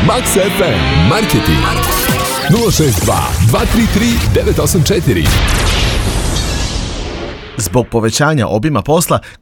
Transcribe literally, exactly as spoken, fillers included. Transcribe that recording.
Max ef em Marketing nula šest dva dva tri tri devet osam četiri. Zbog povećanja obima posla,